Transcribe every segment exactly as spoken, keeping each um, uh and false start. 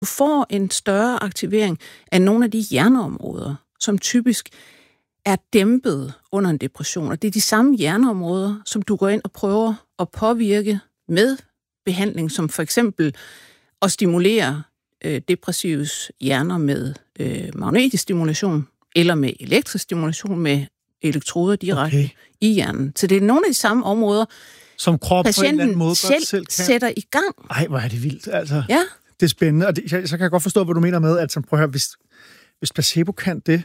Du får en større aktivering af nogle af de hjerneområder, som typisk er dæmpet under en depression. Og det er de samme hjerneområder, som du går ind og prøver at påvirke med behandling, som for eksempel at stimulere øh, depressives hjerner med øh, magnetisk stimulation, eller med elektrisk stimulation med elektroder direkte okay. i hjernen. Så det er nogle af de samme områder, som krop på en eller anden måde selv, godt selv kan. sætter i gang. Ej, hvor er det vildt, altså. Ja. Det er spændende, og det, så kan jeg godt forstå, hvad du mener med, at prøv at høre, hvis, hvis placebo kan det,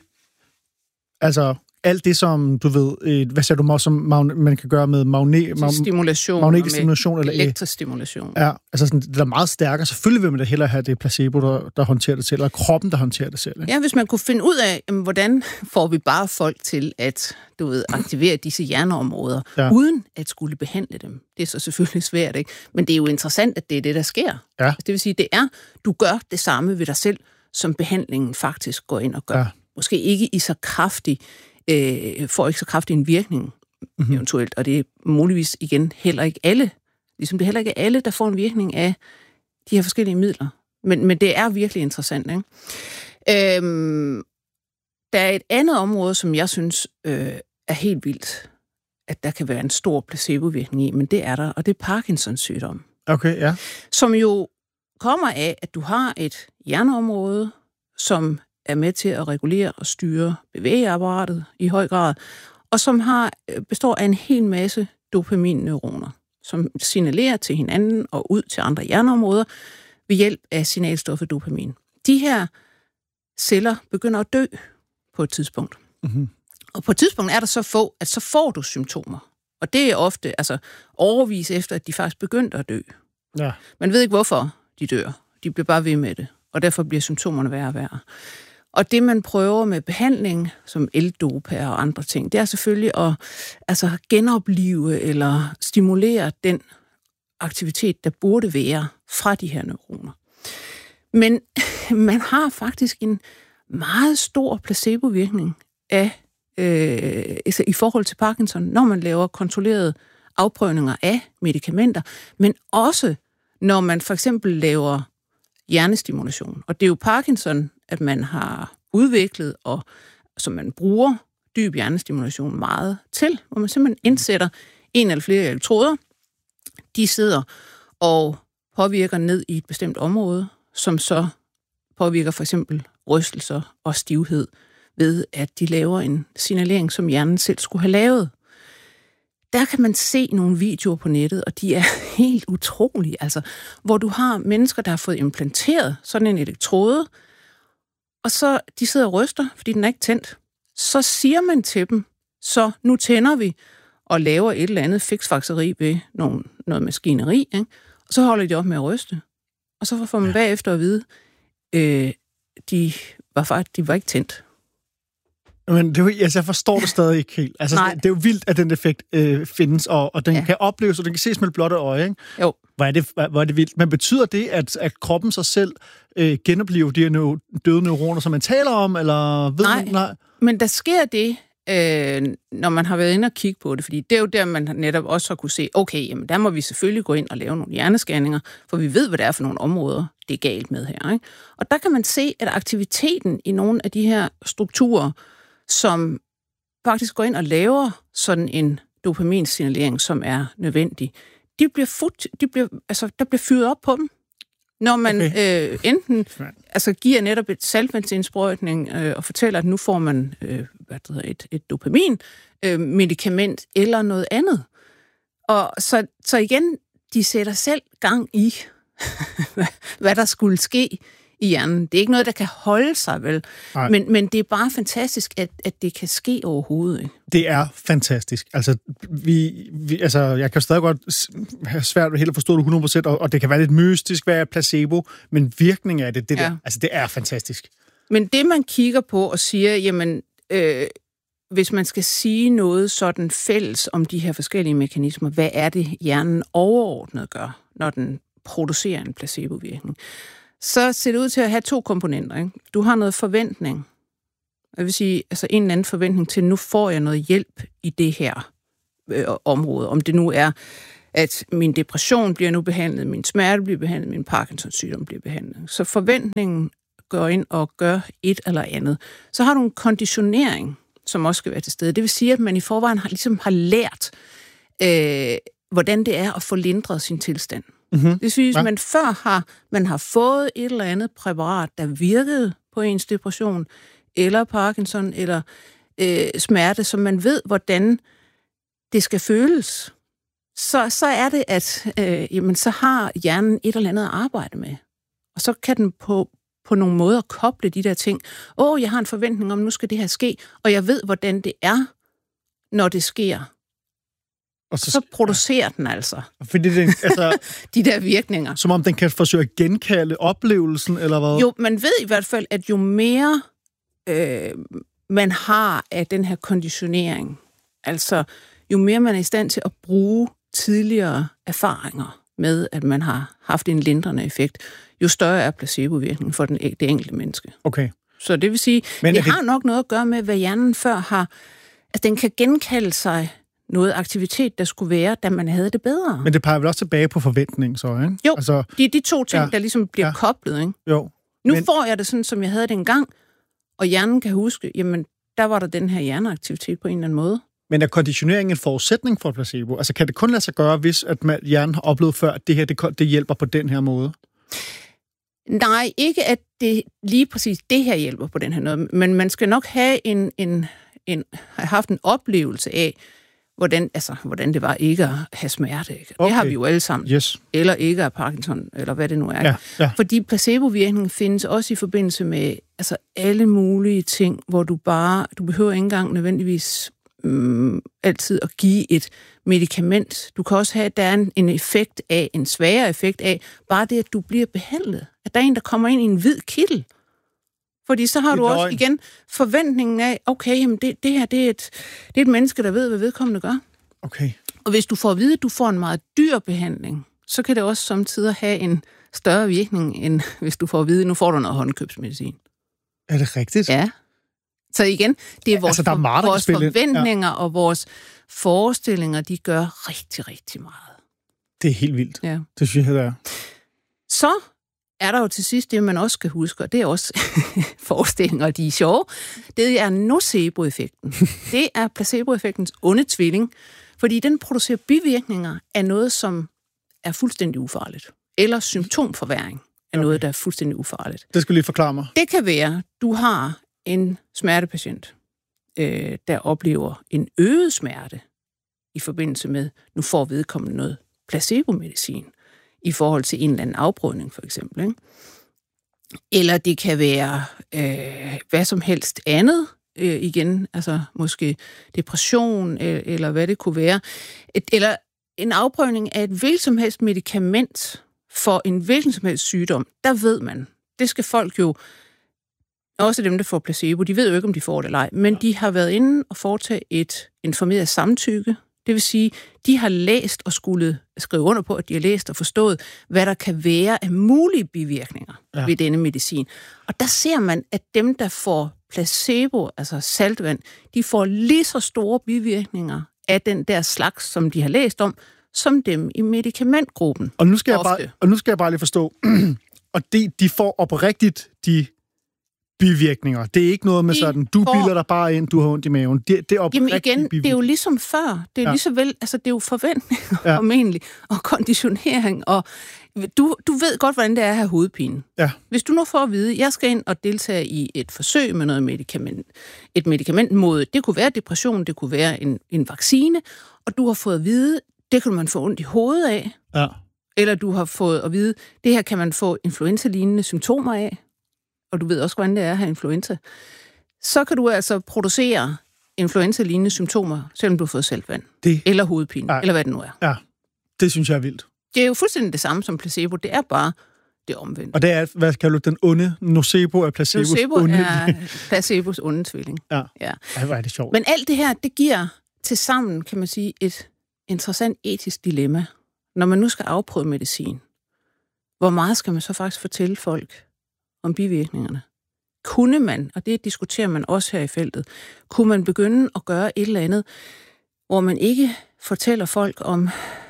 altså alt det, som du ved, øh, hvad siger du, som man kan gøre med magne, mag, stimulation, magnetisk stimulation, eller elektrisk stimulation. Ja, altså sådan, det er meget stærkere. Selvfølgelig vil man da hellere have det placebo, der, der håndterer det selv, eller kroppen, der håndterer det selv. Ikke? Ja, hvis man kunne finde ud af, jamen, hvordan får vi bare folk til at, du ved, aktivere disse hjerneområder, ja. uden at skulle behandle dem. Det er så selvfølgelig svært, ikke? Men det er jo interessant, at det er det, der sker. Ja. Det vil sige, det er, du gør det samme ved dig selv, som behandlingen faktisk går ind og gør. Ja. Måske ikke i så kraftig Øh, får ikke så kraftig en virkning, mm-hmm. eventuelt, og det er muligvis igen heller ikke alle, ligesom det er heller ikke alle, der får en virkning af de her forskellige midler. Men, men det er virkelig interessant, ikke? Øhm, der er et andet område, som jeg synes øh, er helt vildt, at der kan være en stor placebovirkning i, men det er der, og det er Parkinsons sygdom. Okay, ja. Som jo kommer af, at du har et hjerneområde, som er med til at regulere og styre bevægeapparatet i høj grad, og som har består af en hel masse dopaminneuroner, som signalerer til hinanden og ud til andre hjerneområder ved hjælp af signalstoffet dopamin. De her celler begynder at dø på et tidspunkt. Mm-hmm. Og på et tidspunkt er der så få, at så får du symptomer. Og det er ofte altså overvis efter, at de faktisk begyndte at dø. Ja. Man ved ikke, hvorfor de dør. De bliver bare ved med det, og derfor bliver symptomerne værre og værre. Og det, man prøver med behandling, som L-dopa og andre ting, det er selvfølgelig at altså, genoplive eller stimulere den aktivitet, der burde være fra de her neuroner. Men man har faktisk en meget stor placebovirkning af, øh, altså i forhold til Parkinson, når man laver kontrollerede afprøvninger af medicamenter, men også når man for eksempel laver hjernestimulation. Og det er jo Parkinson, at man har udviklet, og som man bruger dyb hjernestimulation meget til, hvor man simpelthen indsætter en eller flere elektroder. De sidder og påvirker ned i et bestemt område, som så påvirker for eksempel rystelser og stivhed ved, at de laver en signalering, som hjernen selv skulle have lavet. Der kan man se nogle videoer på nettet, og de er helt utrolige, altså, hvor du har mennesker, der har fået implanteret sådan en elektrode, og så de sidder og ryster, fordi den er ikke tændt. Så siger man til dem, så nu tænder vi og laver et eller andet fiksfakseri ved nogle, noget maskineri, ikke? Og så holder de op med at ryste. Og så får man ja. bagefter at vide, øh, de var faktisk de var ikke tændt. Men det er jo, altså, jeg forstår det stadig ikke helt. Altså, det, det er jo vildt, at den effekt øh, findes, og, og den ja. kan opleves, og den kan ses med et blotte øje, ikke? Jo. Hvor er det, hvor er det vildt. Men betyder det, at, at kroppen sig selv øh, genoplever de her neu- døde neuroner, som man taler om, eller ved Nej, man? Nej, men der sker det, øh, når man har været inde og kigge på det, fordi det er jo der, man netop også har kunne se, okay, jamen der må vi selvfølgelig gå ind og lave nogle hjernescanninger, for vi ved, hvad det er for nogle områder, det er galt med her, ikke? Og der kan man se, at aktiviteten i nogle af de her strukturer, som faktisk går ind og laver sådan en dopaminsignalering, som er nødvendig, de bliver fut, de bliver, altså, der bliver fyret op på dem. Når man okay. øh, enten altså, giver netop et saltvandsindsprøjtning øh, og fortæller, at nu får man øh, hvad det hedder, et, et dopamin-medikament øh, eller noget andet. Og så, så igen, de sætter selv gang i, hvad der skulle ske i hjernen. Det er ikke noget, der kan holde sig, vel? Men, men det er bare fantastisk, at, at det kan ske overhovedet. Ikke? Det er fantastisk. Altså, vi, vi, altså, jeg kan stadig godt have svært ved helt at forstå det hundrede procent, og, og det kan være lidt mystisk, hvad er placebo, men virkningen af det, det, ja. der, altså, det er fantastisk. Men det, man kigger på og siger, jamen, øh, hvis man skal sige noget sådan fælles om de her forskellige mekanismer, hvad er det, hjernen overordnet gør, når den producerer en placebovirkning? Så ser det ud til at have to komponenter. Ikke? Du har noget forventning. Jeg vil sige, altså en eller anden forventning til, nu får jeg noget hjælp i det her øh, område. Om det nu er, at min depression bliver nu behandlet, min smerte bliver behandlet, min Parkinsons sygdom bliver behandlet. Så forventningen går ind og gør et eller andet. Så har du en konditionering, som også skal være til stede. Det vil sige, at man i forvejen har, ligesom har lært, øh, hvordan det er at få lindret sin tilstand. Mm-hmm. Det vil sige, at ja. man før har, man har fået et eller andet præparat, der virkede på ens depression, eller Parkinson, eller øh, smerte, så man ved, hvordan det skal føles. Så, så er det, at øh, jamen, så har hjernen et eller andet at arbejde med. Og så kan den på, på nogle måder koble de der ting. Åh, oh, jeg har en forventning om, nu skal det her ske, og jeg ved, hvordan det er, når det sker. Og så, så producerer ja. den altså, Fordi det, altså de der virkninger. Som om den kan forsøge at genkalde oplevelsen, eller hvad? Jo, man ved i hvert fald, at jo mere øh, man har af den her konditionering, altså jo mere man er i stand til at bruge tidligere erfaringer med, at man har haft en lindrende effekt, jo større er placebovirkningen for den, det enkelte menneske. Okay. Så det vil sige, Men det, det har nok noget at gøre med, hvad hjernen før har... Altså, den kan genkalde sig noget aktivitet, der skulle være, da man havde det bedre. Men det peger vel også tilbage på forventning, så, ikke? Jo, altså, det er de to ting, ja, der ligesom bliver ja. koblet, ikke? Jo. Nu men... får jeg det sådan, som jeg havde det engang, og hjernen kan huske, jamen, der var der den her hjerneaktivitet på en eller anden måde. Men er konditionering en forudsætning for placebo? Altså, kan det kun lade sig gøre, hvis at man, hjernen har oplevet før, at det her det, det hjælper på den her måde? Nej, ikke at det lige præcis det her hjælper på den her måde, men man skal nok have en, en, en have haft en oplevelse af, hvordan, altså, hvordan det var ikke at have smerte. Ikke? Okay. Det har vi jo alle sammen. Yes. Eller ikke at Parkinson, eller hvad det nu er. Ja, ja. Fordi placebovirkningen findes også i forbindelse med altså, alle mulige ting, hvor du bare, du behøver ikke engang nødvendigvis mm, altid at give et medicament. Du kan også have, at der er en, en effekt af, en svagere effekt af, bare det, at du bliver behandlet. At der er en, der kommer ind i en hvid kittel. Fordi så har du også igen forventningen af, okay, jamen det, det her det er, et, det er et menneske, der ved, hvad vedkommende gør. Okay. Og hvis du får at vide, at du får en meget dyr behandling, så kan det også samtidig have en større virkning, end hvis du får at vide, at nu får du noget håndkøbsmedicin. Er det rigtigt? Ja. Så igen, det er vores, altså, der er meget, vores forventninger ja. og vores forestillinger, de gør rigtig, rigtig meget. Det er helt vildt. Ja. Det synes jeg, det er. Så er der jo til sidst det, man også skal huske, og det er også forestillinger, de er sjove. Det er nocebo-effekten. Det er placeboeffektens onde tvilling, fordi den producerer bivirkninger af noget, som er fuldstændig ufarligt. Eller symptomforværing af okay. noget, der er fuldstændig ufarligt. Det skal lige forklare mig. Det kan være, du har en smertepatient, øh, der oplever en øget smerte i forbindelse med, nu får vedkommende noget placebomedicin i forhold til en eller anden afbrydning, for eksempel. Ikke? Eller det kan være øh, hvad som helst andet, øh, igen, altså måske depression, øh, eller hvad det kunne være. Et, eller en afprøvning af et hvilket som helst medicament for en hvilken som helst sygdom, der ved man, det skal folk jo, også dem, der får placebo, de ved jo ikke, om de får det eller ej, men de har været inde og foretage et informeret samtykke. Det vil sige, de har læst og skulle skrive under på, at de har læst og forstået, hvad der kan være af mulige bivirkninger ja. ved denne medicin. Og der ser man, at dem, der får placebo, altså saltvand, de får lige så store bivirkninger af den der slags, som de har læst om, som dem i medikamentgruppen. Og nu skal, jeg bare, og nu skal jeg bare lige forstå, og de, de får oprigtigt de bivirkninger. Det er ikke noget med de sådan, du får... bilder dig bare ind, du har ondt i maven. Det, det er Jamen igen, det er jo ligesom før. Det er ja. lige så vel, altså det er jo forventninger ja. formentlig, og konditionering, og du, du ved godt, hvordan det er at have hovedpine. Ja. Hvis du nu får at vide, jeg skal ind og deltage i et forsøg med noget medicament, et medicament mod, det kunne være depression, det kunne være en, en vaccine, og du har fået at vide, det kan man få ondt i hovedet af, ja. eller du har fået at vide, det her kan man få influenza-lignende symptomer af, og du ved også, hvordan det er at have influenza, så kan du altså producere influenza-lignende symptomer, selvom du har fået saltvand, det... eller hovedpine, ja. eller hvad det nu er. Ja, det synes jeg er vildt. Det er jo fuldstændig det samme som placebo, det er bare det omvendte. Og det er, hvad kalder du den onde? Nocebo er placebos Nocebo onde. er placebos onde tvilling. Ja, ja. Ej, hvor er det sjovt. Men alt det her, det giver til sammen, kan man sige, et interessant etisk dilemma. Når man nu skal afprøve medicin, hvor meget skal man så faktisk fortælle folk om bivirkningerne? Kunne man, og det diskuterer man også her i feltet, kunne man begynde at gøre et eller andet, hvor man ikke fortæller folk om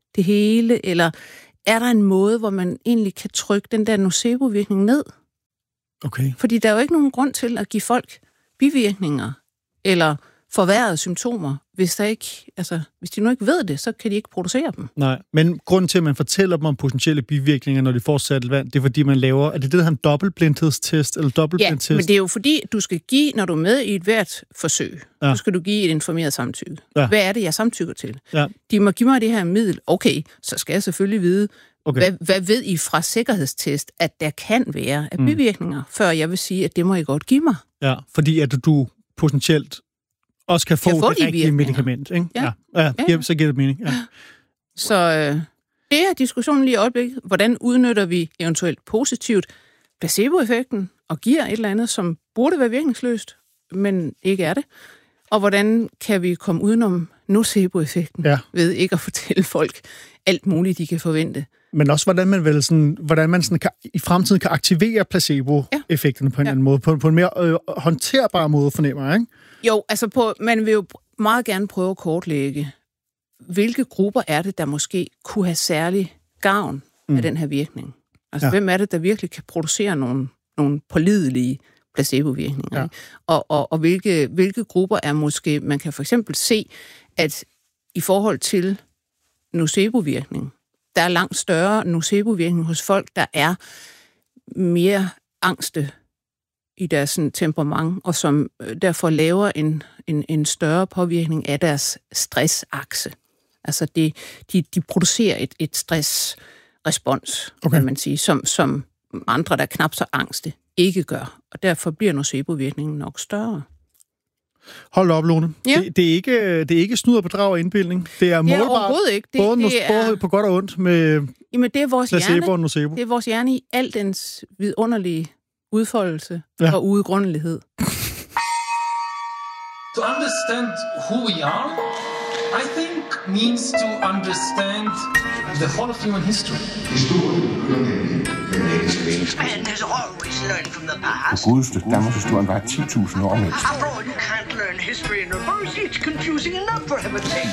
det hele, eller er der en måde, hvor man egentlig kan trykke den der nocebo-virkning ned? Okay. Fordi der er jo ikke nogen grund til at give folk bivirkninger eller forværrede symptomer, hvis, der ikke, altså, hvis de nu ikke ved det, så kan de ikke producere dem. Nej, men grunden til, at man fortæller dem om potentielle bivirkninger, når de får saltvand, det er, fordi man laver, er det det, der hedder en dobbeltblindhedstest, eller dobbeltblindtest? Ja, men det er jo fordi, du skal give, når du er med i et hvert forsøg, ja. så skal du give et informeret samtykke. Ja. Hvad er det, jeg samtykker til? Ja. De må give mig det her middel. Okay, så skal jeg selvfølgelig vide, okay. hvad, hvad ved I fra sikkerhedstest, at der kan være af bivirkninger, mm. før jeg vil sige, at det må I godt give mig. Ja, fordi at du potentielt også kan få, kan få det rigtige medicament, ikke? Ja. Ja. Ja. Ja. Så giver det mening. Ja. Så øh, det er diskussionen lige i øjeblikket. Hvordan udnytter vi eventuelt positivt placeboeffekten og giver et eller andet, som burde være virkningsløst, men ikke er det? Og hvordan kan vi komme udenom nocebo-effekten ja. ved ikke at fortælle folk alt muligt, de kan forvente? Men også, hvordan man, vel sådan, hvordan man sådan kan, i fremtiden kan aktivere placebo-effekterne ja. på en ja. anden måde, på, på en mere øh, håndterbar måde, fornemmer jeg, ikke? Jo, altså på, man vil jo meget gerne prøve at kortlægge, hvilke grupper er det, der måske kunne have særlig gavn mm. af den her virkning. Altså, ja. hvem er det, der virkelig kan producere nogle, nogle pålidelige placebo-virkninger? Ja. Og, og, og hvilke, hvilke grupper er måske, man kan for eksempel se, at i forhold til nocebo-virkning, der er langt større nocebo-virkning hos folk, der er mere angste i deres sådan, temperament, og som derfor laver en, en, en større påvirkning af deres stressakse. Altså det, de, de producerer et, et stressrespons, okay. kan man sige, som, som andre, der er knap så angste, ikke gør. Og derfor bliver nocebo-virkningen nok større. Hold op, Lone. Ja. Det, det, er ikke, det er ikke snyd og bedrag og indbildning. Det er målbart. Ja, overhovedet ikke. Det, både, det er, både på godt og ondt med jamen, det er vores placebo hjerne, og nocebo. Det er vores hjerne i al dens vidunderlige udfoldelse ja. og udgrundelighed. To understand who we are, I think means to understand the whole of human history. And there's always learning from the past. For godeste, Danmarkshistorien var ti tusind år med. After all, you can't learn history in reverse. It's confusing enough for heaven's sake.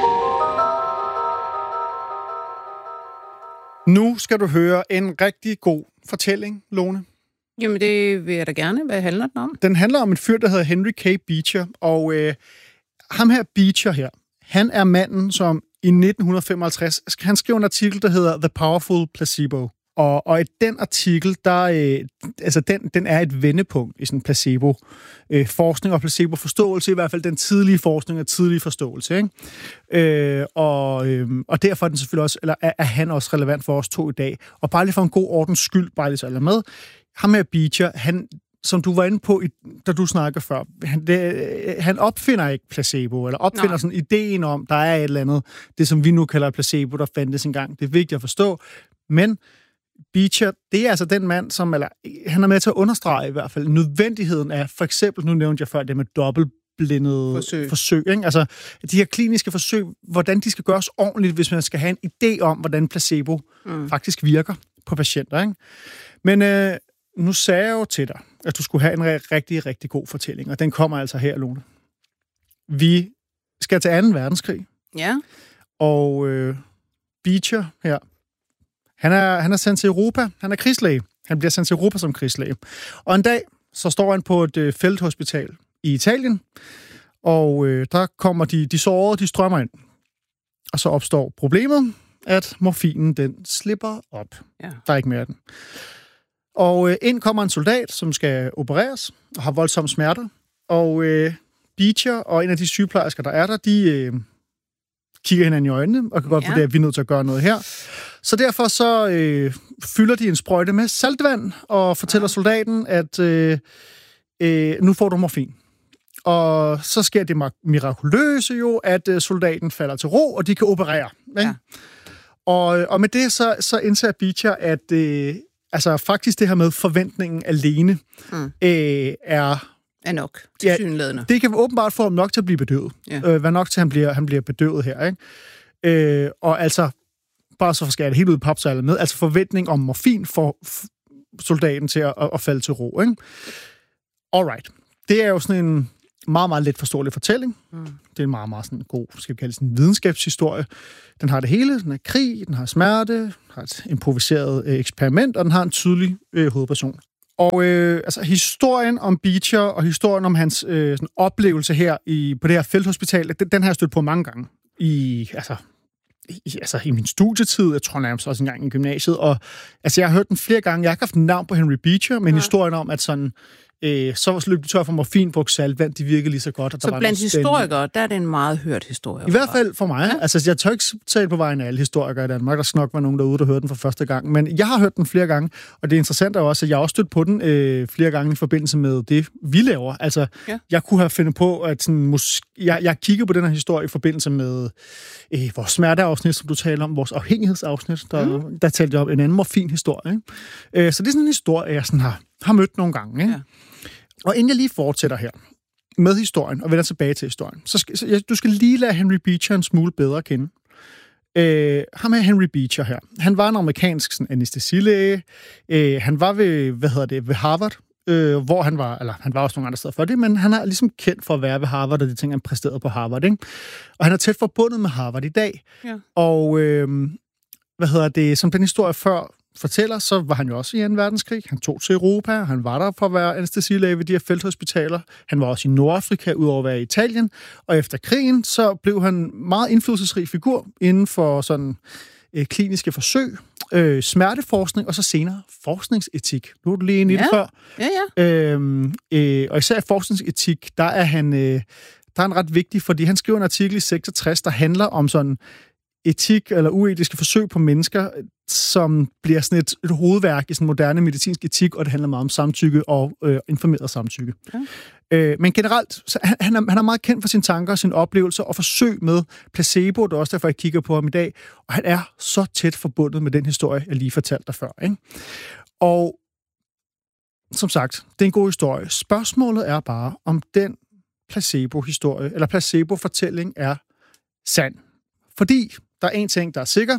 Nu skal du høre en rigtig god fortælling, Lone. Jamen, det vil jeg da gerne. Hvad handler den om? Den handler om en fyr, der hedder Henry K. Beecher, og øh, ham her, Beecher her, han er manden, som i nitten femoghalvtreds, han skrev en artikel, der hedder The Powerful Placebo. Og, og i den artikel, der, øh, altså den, den er et vendepunkt i sådan placebo-forskning øh, og placebo-forståelse, i hvert fald den tidlige forskning og tidlige forståelse. Ikke? Øh, og, øh, og derfor er den selvfølgelig også, eller er, er han også relevant for os to i dag. Og bare lige for en god ordens skyld, bare lige så alle med, ham her Beecher, han, som du var inde på, da du snakkede før, han, det, han opfinder ikke placebo, eller opfinder Nej. sådan ideen om, der er et eller andet, det som vi nu kalder placebo, der fandtes engang. Det er vigtigt at forstå, men Beecher, det er altså den mand, som eller, han er med til at understrege i hvert fald nødvendigheden af, for eksempel, nu nævnte jeg før det med dobbeltblindede forsøg, forsøg ikke? Altså de her kliniske forsøg, hvordan de skal gøres ordentligt, hvis man skal have en idé om, hvordan placebo mm. faktisk virker på patienter. Ikke? Men øh, nu sagde jeg jo til dig, at du skulle have en rigtig, rigtig god fortælling, og den kommer altså her, Lone. Vi skal til anden verdenskrig. Ja. Og øh, Beecher her, Han er, han er sendt til Europa. Han er krigslæge. Han bliver sendt til Europa som krigslæge. Og en dag, så står han på et øh, felthospital i Italien, og øh, der kommer de, de sårede, de strømmer ind. Og så opstår problemet, at morfinen, den slipper op. Ja. Der er ikke mere af den. Og øh, ind kommer en soldat, som skal opereres, og har voldsomme smerter. Og øh, Beecher og en af de sygeplejersker, der er der, de øh, kigger hinanden i øjnene, og kan godt ja. vurdere, at vi er nødt til at gøre noget her. Så derfor så øh, fylder de en sprøjte med saltvand, og fortæller ja. soldaten, at øh, øh, nu får du morfin. Og så sker det mirakuløse jo, at øh, soldaten falder til ro, og de kan operere. Ja. Og, og med det så, så indser Beecher, at øh, altså, faktisk det her med forventningen alene mm. øh, er... er nok, tilsyneladende. Ja, det kan åbenbart få ham nok til at blive bedøvet. Ja. Øh, hvad nok til, at han bliver, han bliver bedøvet her. Ikke? Øh, og altså, bare så skal jeg det helt ud i papsejlet med, altså forventning om morfin for f- soldaten til at, at, at falde til ro. Ikke? Alright. Det er jo sådan en Meget, meget let forståelig fortælling. Mm. Det er en meget, meget sådan god, skal vi kalde det sådan, videnskabshistorie. Den har det hele. Den har krig, den har smerte, den har et improviseret øh, eksperiment, og den har en tydelig øh, hovedperson. Og øh, altså, historien om Beecher og historien om hans øh, sådan, oplevelse her i, på det her felthospital, den, den har jeg stødt på mange gange. I, altså, i, altså, i min studietid, jeg tror nærmest også en gang i gymnasiet. Og altså, jeg har hørt den flere gange. Jeg har ikke haft en navn på Henry Beecher, men ja. historien om, at sådan... Øh, så løb de tør for morfin, brugt saltvand, de virkede lige så godt. Og så der var blandt historikere, der er det en meget hørt historie. I hvert fald for mig. Ja. Altså, jeg tør ikke tale på vejen af alle historikere i Danmark. Der skal nok være nogen derude, der hører den for første gang. Men jeg har hørt den flere gange, og det er interessant også, at jeg også stødt på den øh, flere gange i forbindelse med det, vi laver. Altså, ja. jeg kunne have fundet på, at sådan, måske, jeg, jeg kigger på den her historie i forbindelse med øh, vores smerteafsnit, som du taler om, vores afhængighedsafsnit. Der, mm. der talte jeg om en anden morfin-historie. Ikke? Øh, så det er sådan en historie, jeg sådan har, har mødt nogle gange. Ikke? Ja. Og inden jeg lige fortsætter her med historien, og vender tilbage til historien, så skal, så, du skal lige lade Henry Beecher en smule bedre at kende. Øh, ham er Henry Beecher her. Han var en amerikansk sådan, anæstesilæge. Øh, han var ved, hvad hedder det, ved Harvard, øh, hvor han var, eller han var også nogle andre steder for det, men han er ligesom kendt for at være ved Harvard, og de ting, han præsterede på Harvard, ikke? Og han er tæt forbundet med Harvard i dag. Ja. Og, øh, hvad hedder det, som den historie før fortæller, så var han jo også i anden verdenskrig. Han tog til Europa, han var der for at være anæstesilæge ved de her felthospitaler. Han var også i Nordafrika, udover at være i Italien. Og efter krigen, så blev han en meget indflydelsesrig figur inden for sådan øh, kliniske forsøg, øh, smerteforskning, og så senere forskningsetik. Nu er du lige inde i det ja. før. Ja, ja. Øhm, øh, og især forskningsetik, der er han, øh, der er han ret vigtig, fordi han skriver en artikel i seksogtres, der handler om sådan etik eller uetiske forsøg på mennesker, som bliver sådan et, et hovedværk i sådan moderne medicinsk etik, og det handler meget om samtykke og øh, informeret samtykke. Okay. Øh, men generelt, så han, han, er, han er meget kendt for sine tanker, sine oplevelser og forsøg med placebo, det er også derfor, jeg kigger på ham i dag, og han er så tæt forbundet med den historie, jeg lige fortalte dig før. Ikke? Og som sagt, det er en god historie. Spørgsmålet er bare, om den placebo-historie, eller placebo-fortælling er sand. Fordi der er en ting, der er sikker.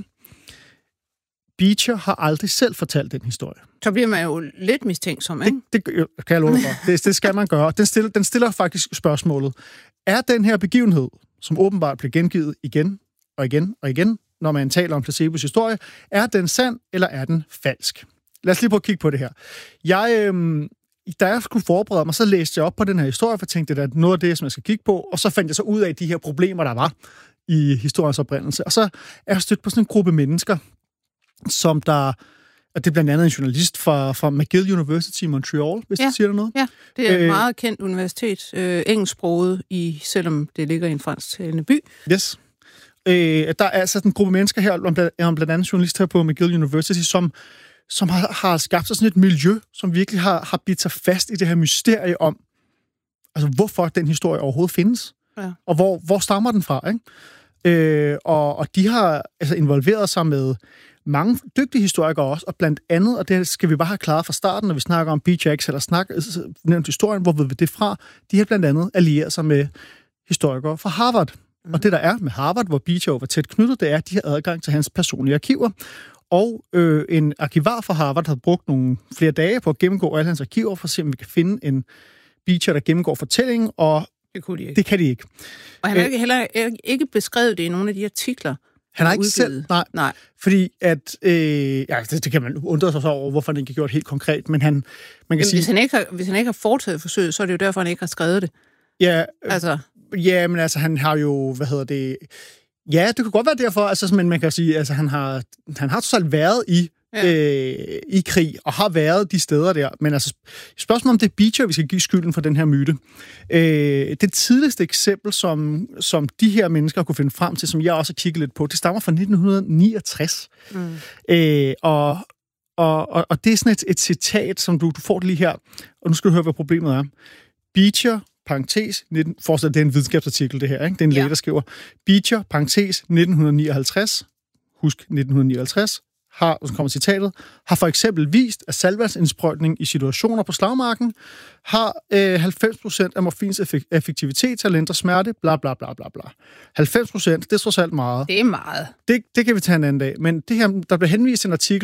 Beecher har aldrig selv fortalt den historie. Så bliver man jo lidt mistænksom, ikke? Det, det kan jeg love dig for. Det, det skal man gøre. Den stiller, den stiller faktisk spørgsmålet. Er den her begivenhed, som åbenbart bliver gengivet igen og igen og igen, når man taler om placebos historie, er den sand, eller er den falsk? Lad os lige prøve at kigge på det her. Jeg, øhm, da jeg skulle forberede mig, så læste jeg op på den her historie, for tænkte, at det er noget af det, som jeg skal kigge på, og så fandt jeg så ud af de her problemer, der var i historiens oprindelse. Og så er jeg stødt på sådan en gruppe mennesker, som der... Og det er blandt andet en journalist fra, fra McGill University i Montreal, hvis ja. det siger der noget. Ja, det er et øh, meget kendt universitet, øh, engelsksproget, i, selvom det ligger i en fransktalende by. Yes. Øh, der er altså en gruppe mennesker her, om blandt, om blandt andet journalister her på McGill University, som, som har, har skabt sig sådan et miljø, som virkelig har, har bidt sig fast i det her mysterie om, altså hvorfor den historie overhovedet findes. Ja. Og hvor, hvor stammer den fra, ikke? Øh, og, og de har altså involveret sig med mange dygtige historikere også, og blandt andet, og det skal vi bare have klaret fra starten, når vi snakker om Beecher X, eller snakker, nævnt historien, hvor ved vi det fra? De har blandt andet allieret sig med historikere fra Harvard. Mm. Og det, der er med Harvard, hvor Beecher var tæt knyttet, det er, at de har adgang til hans personlige arkiver. Og øh, en arkivar fra Harvard havde brugt nogle flere dage på at gennemgå alle hans arkiver, for at se, om vi kan finde en Beecher, der gennemgår fortællingen, og det, kunne de ikke. det kan de ikke. Og han har ikke, heller ikke beskrevet det i nogle af de artikler. Han har ikke selv, nej, nej. Fordi at, øh, ja, det, det kan man undre sig over, hvorfor han ikke har gjort helt konkret, men han, man kan Jamen, sige... Hvis han, ikke har, hvis han ikke har foretaget forsøget, så er det jo derfor, han ikke har skrevet det. Ja, altså. ja, men altså, han har jo, hvad hedder det... Ja, det kunne godt være derfor, altså, men man kan sige, altså, han har, han har totalt været i, ja. øh, i krig, og har været de steder der, men altså, spørgsmålet om det er Beecher, vi skal give skylden for den her myte. Øh, det tidligste eksempel, som, som de her mennesker kunne finde frem til, som jeg også har kigget lidt på, det stammer fra nitten niogtres. Mm. Øh, og, og, og, og det er sådan et, et citat, som du, du får det lige her, og nu skal du høre, hvad problemet er. Beecher, parentes, nitten, forestil dig, det er en videnskabsartikel, det her, ikke? Det er en læge, ja. der skriver, Beecher, parentes, nitten nioghalvtreds, husk nitten nioghalvtreds, har, så kommer citatet, har for eksempel vist, at saltvandsindsprøjtning i situationer på slagmarken har øh, halvfems procent af morfins effek- effektivitet til at lindre smerte, bla bla bla bla bla. halvfems procent, det er trods alt meget. Det er meget. Det, det kan vi tage en anden dag, men det her, der blev henvist en artikel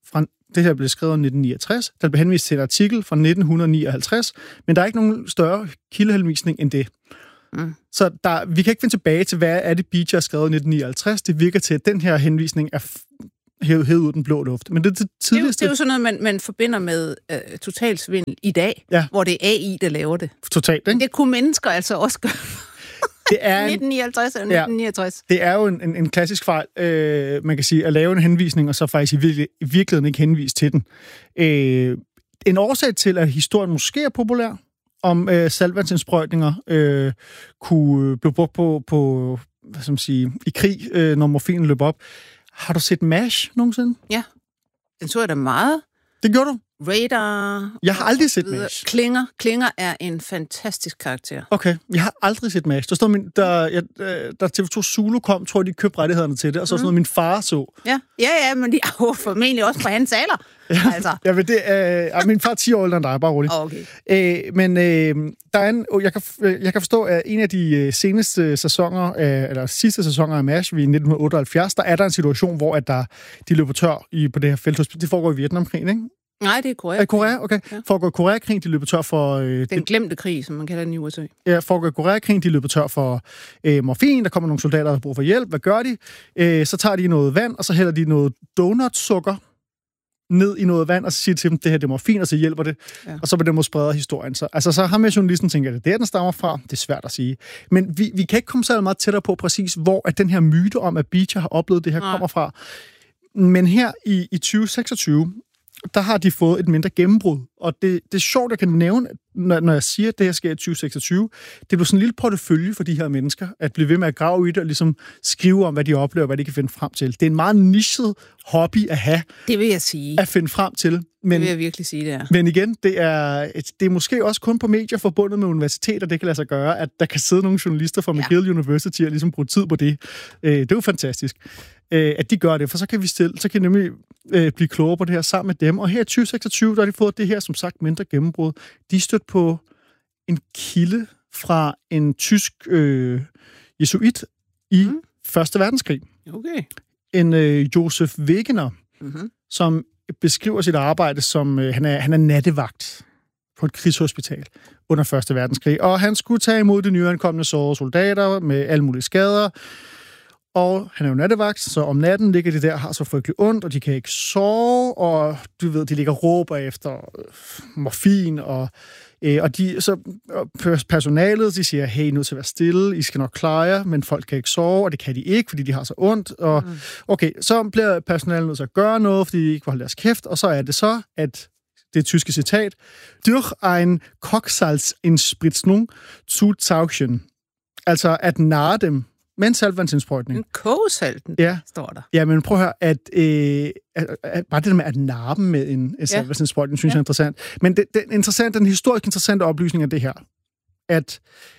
fra, det her blev skrevet i nitten niogtres, der blev henvist til en artikel fra nitten nioghalvtreds, men der er ikke nogen større kildehenvisning end det. Mm. Så der, vi kan ikke finde tilbage til, hvad er det, Beecher har skrevet i nitten nioghalvtreds. Det virker til, at den her henvisning er hævet, hævet ud den blå luft. Men det er det tidligste... Det er jo, det er jo sådan noget, man, man forbinder med øh, totalsvindel i dag, ja. hvor det er A I, der laver det. Totalt, ikke? Det kunne mennesker altså også gøre. Det er nitten nioghalvtreds eller nitten niogtres. Ja, det er jo en, en, en klassisk fejl, øh, man kan sige, at lave en henvisning, og så faktisk i, virkelig, i virkeligheden ikke henvise til den. Øh, en årsag til, at historien måske er populær, om øh, saltvandsindsprøjtninger øh, kunne blive brugt på, på hvad skal man sige, i krig, øh, når morfinen løber op. Har du set MASH nogensinde? Ja, den så jeg da meget. Det gjorde du? Radar... Jeg har aldrig set MASH. Klinger. Klinger er en fantastisk karakter. Okay, jeg har aldrig set MASH. Der stod min, der, jeg, der T V to Zulu kom, tror jeg, de købte rettighederne til det, og så mm. sådan noget, min far så. Ja, ja, ja, men de er jo formentlig også på hans alder. Ja, altså. ja, men det er... Øh, min far er ti år ældre end dig, bare roligt. Okay. Øh, men øh, der er en, jeg, kan, jeg kan forstå, at en af de seneste sæsoner, øh, eller sidste sæsoner af MASH, vi i nitten otteoghalvfjerds, der er der en situation, hvor at der, de løber tør i, på det her felthospital. Det foregår i Vietnamkrigen, ikke? Nej, det er Korea. Er Korea? Okay. Ja. Foregår i Koreakrigen, de løber tør for... Øh, den glemte krig, som man kalder den i U S A. Ja, foregår i Koreakrigen, de løber tør for øh, morfin, der kommer nogle soldater, der har brug for hjælp. Hvad gør de? Øh, så tager de noget vand, og så hælder de noget donutsukker ned i noget vand, og så siger til dem, det her det er morfin, og så hjælper det. Ja. Og så på den måde spreder historien. Så, altså, så har med journalisten tænkt, at det er der, den stammer fra. Det er svært at sige. Men vi, vi kan ikke komme så meget tættere på præcis, hvor at den her myte om, at Beecher har oplevet det her, Nej. kommer fra. Men her i, i tyve seksogtyve, der har de fået et mindre gennembrud. Og det, det er sjovt, jeg kan nævne, når, når jeg siger, at det her sker i tyve seksogtyve, det bliver sådan en lille portefølje for de her mennesker, at blive ved med at grave i det og ligesom skrive om, hvad de oplever, hvad de kan finde frem til. Det er en meget nichet hobby at have. Det vil jeg sige. At finde frem til. Men, det vil jeg virkelig sige, det er. Men igen, det er, det er måske også kun på medier forbundet med universiteter, det kan lade sig gøre, at der kan sidde nogle journalister fra McGill ja. University og ligesom bruge tid på det. Det er jo fantastisk, at de gør det, for så kan vi stille, så kan vi nemlig blive klogere på det her sammen med dem. Og her i tyve seksogtyve, der har de fået det her, som sagt, mindre gennembrud. De er stødt på en kilde fra en tysk øh, jesuit i mm. Første Verdenskrig. Okay. En øh, Josef Wegener, mm-hmm. som beskriver sit arbejde som, øh, han, er, han er nattevagt på et krigshospital under Første Verdenskrig. Og han skulle tage imod de nyankomne sårede soldater med alle mulige skader. Og han er jo nattevagt, så om natten ligger de der, har så frygtelig ondt, og de kan ikke sove, og du ved, de ligger og råber efter morfin, og, øh, og de, så personalet, de siger, hey, I er nødt til at være stille, I skal nok klare jer, men folk kan ikke sove, og det kan de ikke, fordi de har så ondt. Og, mm. Okay, så bliver personalet nødt til at gøre noget, fordi de ikke vil holde deres kæft, og så er det så, at det tyske citat, durch ein Kochsalzinspritzung zu tauschen, altså at narre dem, med en saltvandsindsprøjtning. En kogesalten, ja. står der. Ja, men prøv at høre, at, øh, at, at bare det der med at narre dem med en, en ja. saltvandsindsprøjtning, synes ja. jeg er interessant. Men det, det interessant, den historisk interessante oplysning er det her, at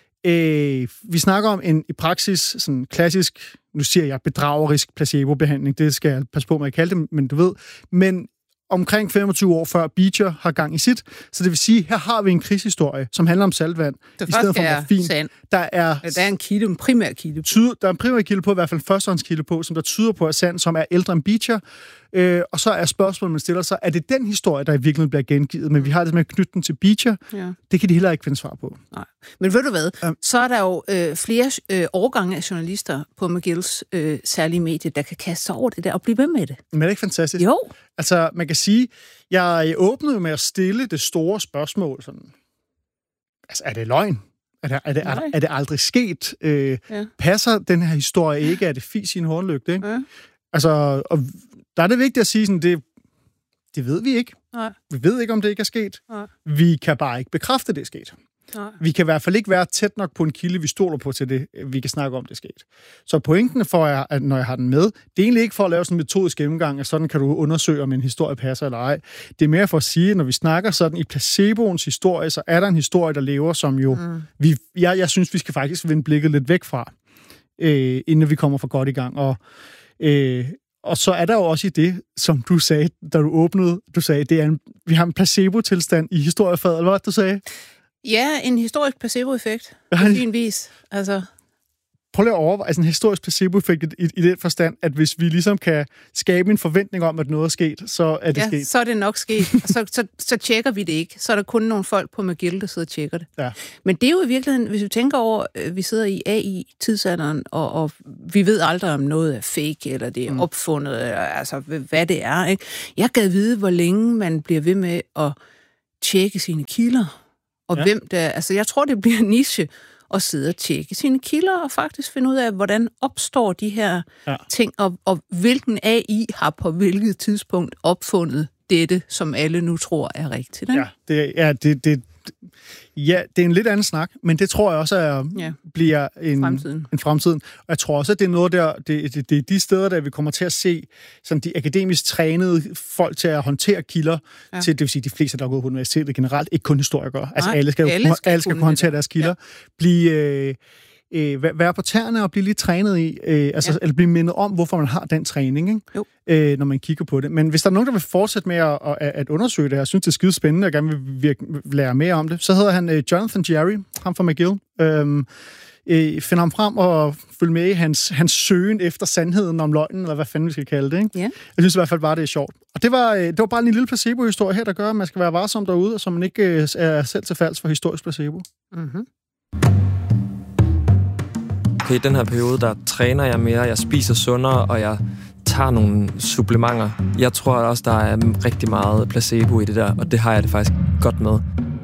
øh, vi snakker om en i praksis sådan klassisk, nu siger jeg bedragerisk placebo-behandling, det skal jeg passe på med at kalde det, men du ved, men omkring femogtyve år før Beecher har gang i sit. Så det vil sige, her har vi en krigshistorie, som handler om saltvand, det i stedet for morfin. Sand. Der er, der er en kilde, en primær kilde. Tyder, der er en primær kilde på, i hvert fald en førstehåndskilde på, som der tyder på, at sand, som er ældre end Beecher. Øh, og så er spørgsmålet, man stiller sig, er det den historie, der i virkeligheden bliver gengivet, men vi har det med at knytte den til Beecher? Ja. Det kan de heller ikke finde svar på. Nej. Men ved du hvad? Ja. Så er der jo øh, flere øh, årgange af journalister på McGills øh, særlige medie, der kan kaste sig over det der og blive ved med det. Men er det ikke fantastisk? Jo. Altså, man kan sige, jeg åbnede med at stille det store spørgsmål, sådan, altså, er det løgn? Er det, er det, er, er det aldrig sket? Øh, ja. Passer den her historie ikke? Er det fis i en hornlygte? Ikke? Ja. Altså, og der er det vigtigt at sige, sådan, det, det ved vi ikke. Nej. Vi ved ikke, om det ikke er sket. Nej. Vi kan bare ikke bekræfte, at det er sket. Nej. Vi kan i hvert fald ikke være tæt nok på en kilde, vi stoler på til det, vi kan snakke om, det er sket. Så pointen for jer, at når jeg har den med, det er egentlig ikke for at lave sådan en metodisk gennemgang, at sådan kan du undersøge, om en historie passer eller ej. Det er mere for at sige, at når vi snakker sådan i placeboens historie, så er der en historie, der lever, som jo, mm. vi, jeg, jeg synes, vi skal faktisk vende blikket lidt væk fra, øh, inden vi kommer for godt i gang. Og øh, Og så er der jo også i det, som du sagde, da du åbnede, du sagde, det er en, vi har en placebo-tilstand i historiefaget, eller hvad du sagde? Ja, en historisk placebo-effekt, på fin vis. Altså, prøv lige at overveje, altså en historisk placeboeffekt i, i den forstand, at hvis vi ligesom kan skabe en forventning om, at noget er sket, så er det ja, sket. så er det nok sket. så, så, så tjekker vi det ikke. Så er der kun nogle folk på McGill, der sidder og tjekker det. Ja. Men det er jo i virkeligheden, hvis vi tænker over, at vi sidder i A I-tidsalderen, og, og vi ved aldrig, om noget er fake, eller det er opfundet, eller, altså hvad det er. Ikke? Jeg gad vide, hvor længe man bliver ved med at tjekke sine kilder, og ja. hvem der... Altså, jeg tror, det bliver en niche at sidde og tjekke sine kilder, og faktisk finde ud af, hvordan opstår de her ja. ting, og, og hvilken A I har på hvilket tidspunkt opfundet dette, som alle nu tror er rigtigt. Ikke? Ja, det, ja det, det, ja, det er en lidt anden snak, men det tror jeg også er, ja. bliver en fremtiden. en fremtiden. Og jeg tror også, at det er noget der, det, det, det er de steder, der vi kommer til at se sådan de akademisk trænede folk til at håndtere kilder, ja. til, det vil sige de fleste, der går på universitetet generelt, ikke kun historikere. Altså Nej, alle skal, alle skal, alle skal kunne håndtere deres kilder. Ja. Blive... Øh, Øh, være på tæerne og blive lidt trænet i, øh, altså, ja. eller blive mindet om, hvorfor man har den træning, ikke? Jo. Øh, når man kigger på det. Men hvis der er nogen, der vil fortsætte med at, at, at undersøge det her, jeg synes, det er skide spændende, og gerne vil virke, lære mere om det, så hedder han øh, Jonathan Jarry, ham fra McGill. Øh, øh, finder ham frem og følger med i hans, hans søgen efter sandheden om løgnen, eller hvad fanden vi skal kalde det, ikke? Ja. Jeg synes i hvert fald bare, det er sjovt. Og det var, det var bare en lille placebo-historie her, der gør, at man skal være varsom derude, og så man ikke øh, er selv til falds for historisk placebo. Mhm. Okay, i den her periode, der træner jeg mere, jeg spiser sundere, og jeg tager nogle supplementer. Jeg tror også, der er rigtig meget placebo i det der, og det har jeg det faktisk godt med.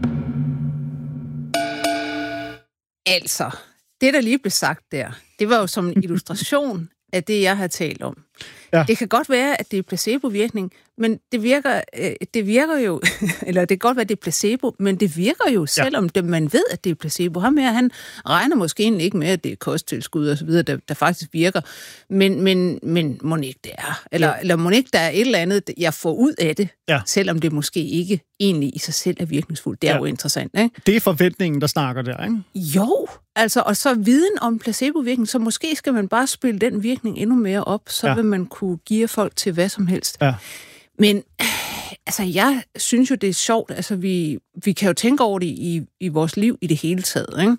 Altså, det der lige blev sagt der, det var jo som en illustration af det, jeg har talt om. Ja. Det kan godt være, at det er placebovirkning, men det virker, det virker jo, eller det kan godt være, at det er placebo, men det virker jo, selvom ja. det, man ved, at det er placebo. Ham her, han regner måske egentlig ikke med, at det er kosttilskud og så videre, der, der faktisk virker, men, men, men må ikke det er. Eller, ja. eller må ikke der er et eller andet, jeg får ud af det, ja. selvom det måske ikke egentlig i sig selv er virkningsfuldt. Det er ja. jo interessant, ikke? Det er forventningen, der snakker der, ikke? Jo, altså, og så viden om placebovirkning, så måske skal man bare spille den virkning endnu mere op, så ja. vil man kunne give folk til hvad som helst. Ja. Men altså, jeg synes jo, det er sjovt. Altså, vi, vi kan jo tænke over det i, i vores liv i det hele taget, ikke?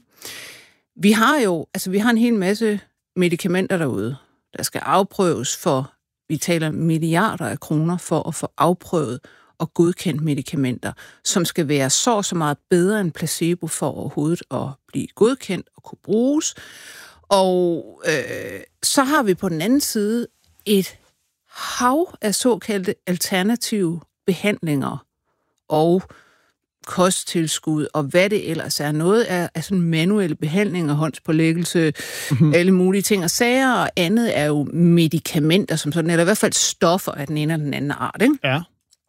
Vi har jo, altså, vi har en hel masse medicamenter derude, der skal afprøves for, vi taler milliarder af kroner for at få afprøvet og godkendt medicamenter, som skal være så så meget bedre end placebo for overhovedet at blive godkendt og kunne bruges. Og øh, så har vi på den anden side et hav af såkaldte alternative behandlinger og kosttilskud, og hvad det ellers er. Noget er, er sådan manuelle behandlinger, håndspålæggelse, mm-hmm. alle mulige ting og sager, og andet er jo medicamenter som sådan, eller i hvert fald stoffer af den ene eller den anden art, ikke? Ja.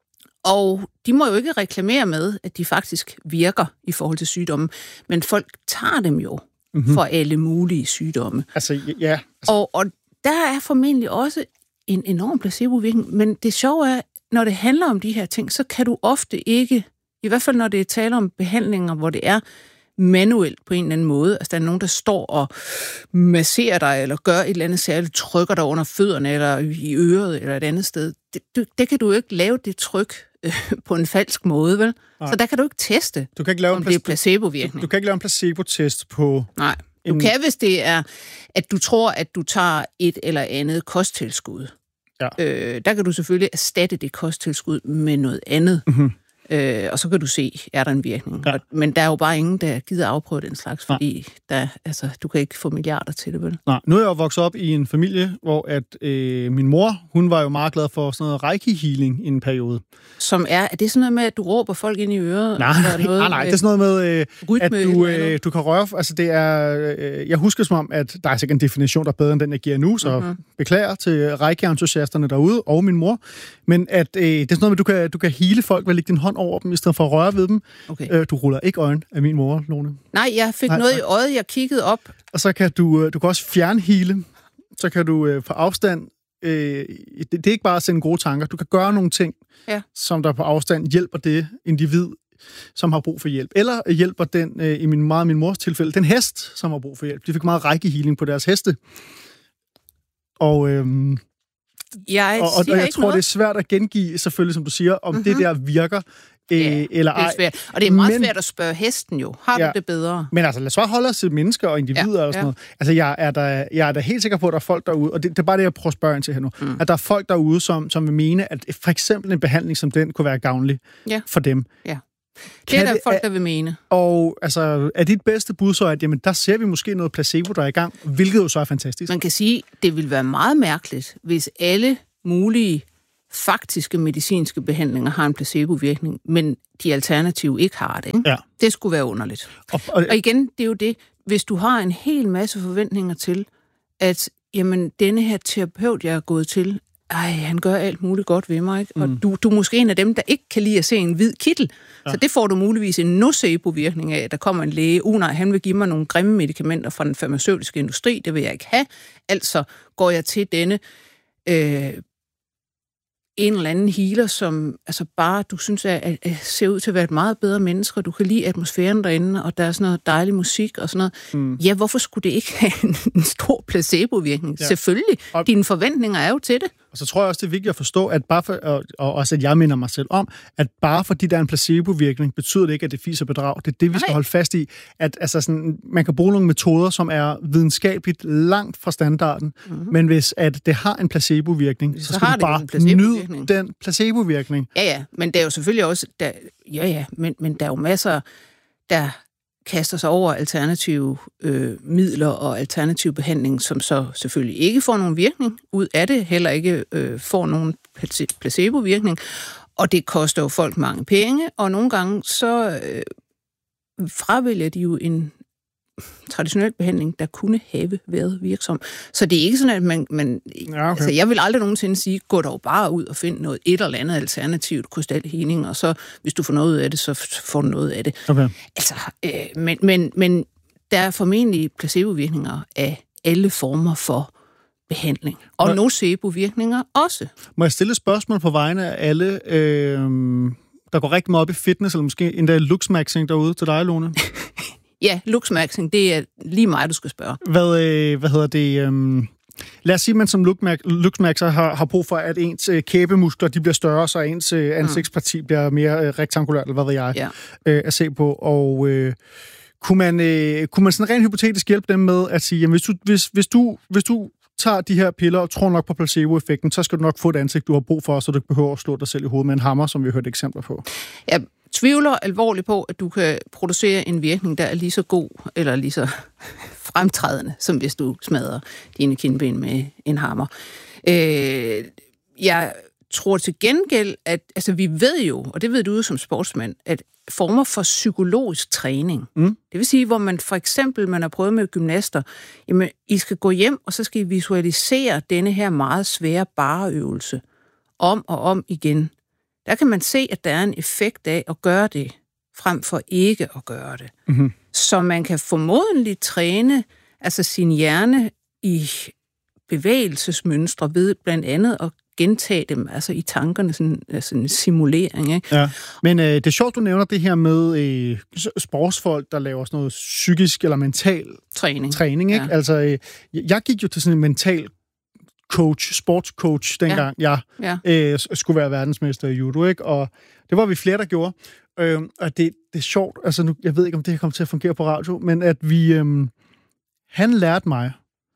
Og de må jo ikke reklamere med, at de faktisk virker i forhold til sygdomme, men folk tager dem jo mm-hmm. for alle mulige sygdomme. Altså, ja. Altså. Og, og der er formentlig også en enorm placebovirkning, men det sjove er, når det handler om de her ting, så kan du ofte ikke, i hvert fald når det er tale om behandlinger, hvor det er manuelt på en eller anden måde, altså der er nogen, der står og masserer dig, eller gør et eller andet særligt, trykker dig under fødderne, eller i øret, eller et andet sted. Det, det, det kan du ikke lave det tryk øh, på en falsk måde, vel? Nej. Så der kan du ikke teste, du kan ikke lave om en det er placebovirkning. Du, du kan ikke lave en placebo-test på... Nej, du en... kan, hvis det er, at du tror, at du tager et eller andet kosttilskud. Ja. Øh, der kan du selvfølgelig erstatte det kosttilskud med noget andet. Mm-hmm. Øh, og så kan du se, er der en virkning. Ja. Men der er jo bare ingen, der gider afprøve den slags, fordi der, altså, du kan ikke få milliarder til det, vel? Nej, nu er jeg jo vokset op i en familie, hvor at, øh, min mor, hun var jo meget glad for sådan noget reiki-healing i en periode. Som er, er det sådan noget med, at du råber folk ind i øret? Nej, eller noget, nej, nej, det er sådan noget med, øh, rytme, at du, øh, du kan røre, altså det er, øh, jeg husker som om, at der er sikkert en definition, der er bedre end den, jeg giver nu, så mm-hmm. beklager til reiki-entusiasterne derude, og min mor, men at øh, det er sådan noget med, at du kan, du kan hele folk ved at lægge din hånd over dem, i stedet for at røre ved dem. Okay. Øh, du ruller ikke øjen af min mor, Lone. Nej, jeg fik nej, noget nej. i øjet, jeg kiggede op. Og så kan du, du kan også fjerne hele. Så kan du øh, på afstand, øh, det, det er ikke bare at sende gode tanker, du kan gøre nogle ting, ja. som der på afstand hjælper det individ, som har brug for hjælp. Eller hjælper den, øh, i min, meget min mors tilfælde, den hest, som har brug for hjælp. De fik meget reiki-healing på deres heste. Og... Øh, Jeg, og, og, og jeg tror, noget. det er svært at gengive, selvfølgelig, som du siger, om mm-hmm. det der virker. øh, ja, eller ej. Det er svært. Og det er meget men, svært at spørge hesten jo. Har ja, du det bedre? Men altså, lad os bare holde os til mennesker og individer ja, og sådan ja. noget. Altså, jeg er, da, jeg er da helt sikker på, at der er folk derude, og det, det er bare det, jeg prøver at spørge ind til her nu, mm. at der er folk derude, som, som vil mene, at for eksempel en behandling som den kunne være gavnlig ja. for dem. Ja. Det er der det, folk, der vil mene. Og altså, er dit bedste bud så, at jamen, der ser vi måske noget placebo, der er i gang, hvilket jo så er fantastisk. Man kan sige, det ville være meget mærkeligt, hvis alle mulige faktiske medicinske behandlinger har en placebovirkning, men de alternative ikke har det. Ikke? Ja. Det skulle være underligt. Og, og, og igen, det er jo det, hvis du har en hel masse forventninger til, at jamen, denne her terapeut, jeg er gået til, ej, han gør alt muligt godt ved mig, ikke? Og mm. du, du er måske en af dem, der ikke kan lide at se en hvid kittel. Ja. Så det får du muligvis en nocebo-virkning af, at der kommer en læge. Uh, nej, han vil give mig nogle grimme medicamenter fra den farmaceutiske industri, det vil jeg ikke have. Altså går jeg til denne øh, en eller anden healer, som altså bare, du synes, er, er, er, ser ud til at være et meget bedre menneske, og du kan lide atmosfæren derinde, og der er sådan noget dejlig musik og sådan noget. Mm. Ja, hvorfor skulle det ikke have en, en stor placebo-virkning? Ja. Selvfølgelig. Og dine forventninger er jo til det. Og så tror jeg også, det er vigtigt at forstå, at bare for, og, og også at jeg minder mig selv om, at bare fordi der er en placebo-virkning, betyder det ikke, at det er fis og bedrag. Det er det, vi Nej. skal holde fast i. At altså sådan, man kan bruge nogle metoder, som er videnskabeligt langt fra standarden, mm-hmm. men hvis at det har en placebo-virkning, så, så skal du bare nyde den placebo-virkning. Ja, ja, men der er jo selvfølgelig også, der, ja, ja, men, men der er jo masser, der kaster sig over alternative øh, midler og alternativ behandling, som så selvfølgelig ikke får nogen virkning ud af det, heller ikke øh, får nogen placebo-virkning, og det koster jo folk mange penge, og nogle gange så øh, fravælger de jo en traditionel behandling, der kunne have været virksom. Så det er ikke sådan, at man... man ja, okay. Altså, jeg vil aldrig nogensinde sige, gå dog bare ud og find noget et eller andet alternativt krystalhealing, og så, hvis du får noget ud af det, så får du noget af det. Okay. Altså, øh, men, men, men der er formentlig placebovirkninger af alle former for behandling. Og Må... nocebo-virkninger også. Må jeg stille et spørgsmål på vegne af alle, øh, der går rigtig meget op i fitness, eller måske endda luxmaxing derude til dig, Lone? Ja, luxmaxing, det er lige mig, du skal spørge. Hvad, øh, hvad hedder det? Øh, lad os sige, at man som luxmaxer har, har brug for, at ens øh, kæbemuskler de bliver større, så ens øh, ansigtsparti mm. bliver mere øh, rektangulært, eller hvad ved jeg, ja. øh, at se på. Og øh, kunne, man, øh, kunne man sådan rent hypotetisk hjælpe dem med at sige, jamen, hvis, du, hvis, hvis, du, hvis du tager de her piller og tror nok på placebo-effekten, så skal du nok få et ansigt, du har brug for, så du ikke behøver at slå dig selv i hovedet med en hammer, som vi har hørt eksempler på. Ja. Tvivler alvorligt på, at du kan producere en virkning, der er lige så god eller lige så fremtrædende, som hvis du smadrer dine kindben med en hammer. Øh, jeg tror til gengæld, at altså, vi ved jo, og det ved du som sportsmand, at former for psykologisk træning, mm. det vil sige, hvor man for eksempel, man har prøvet med gymnaster, jamen, I skal gå hjem, og så skal I visualisere denne her meget svære bareøvelse om og om igen. Der kan man se, at der er en effekt af at gøre det, frem for ikke at gøre det. Mm-hmm. Så man kan formodentlig træne altså sin hjerne i bevægelsesmønstre ved blandt andet at gentage dem altså i tankerne, sådan, altså en simulering. Ikke? Ja. Men øh, det er sjovt, du nævner det her med øh, sportsfolk, der laver sådan noget psykisk eller mental træning. træning ikke? Ja. Altså, øh, jeg gik jo til sådan en mental coach, sportscoach, dengang ja. jeg ja. øh, skulle være verdensmester i judo, ikke? Og det var vi flere, der gjorde. Øh, og det, det er sjovt, altså nu, jeg ved ikke, om det her kommer til at fungere på radio, men at vi, øh, han lærte mig,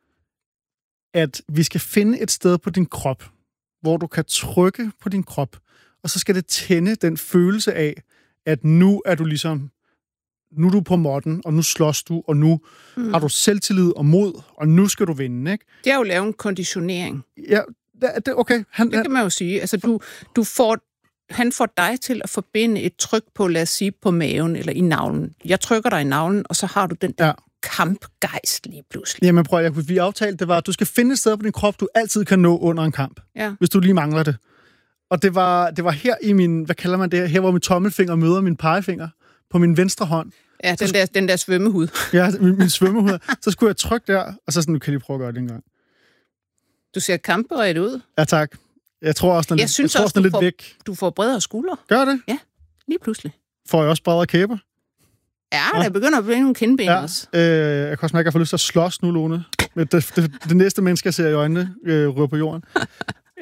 at vi skal finde et sted på din krop, hvor du kan trykke på din krop, og så skal det tænde den følelse af, at nu er du ligesom, nu er du på måtten, og nu slås du, og nu mm. har du selvtillid og mod, og nu skal du vinde, ikke? Det er jo lavet en konditionering. Ja, det, okay. Han, det kan man jo sige. Altså, du, du får, han får dig til at forbinde et tryk på, lad os sige, på maven eller i navlen. Jeg trykker dig i navlen, og så har du den der ja. kampgejst lige pludselig. Jamen prøv, jeg, vi aftalte, det var, at du skal finde et sted på din krop, du altid kan nå under en kamp, ja. hvis du lige mangler det. Og det var, det var her i min, hvad kalder man det, her hvor min tommelfinger møder min pegefinger på min venstre hånd. Ja, den der, den der svømmehud. Ja, min, min svømmehud. Så skulle jeg trykke der, og så sådan, nu kan jeg lige prøve at gøre det en gang. Du ser kampberedt ud. Ja, tak. Jeg tror også, den, jeg jeg synes jeg tror, også, den du, lidt får, væk. du får bredere skuldre. Gør det? Ja, lige pludselig. Får jeg også bredere kæber? Ja, ja. Der begynder at blive nogle kindben ja. også. Øh, jeg kan også mærke, at jeg får lyst til at slås nu, Lone. Det, det, det, det næste menneske, jeg ser i øjnene, øh, rører på jorden.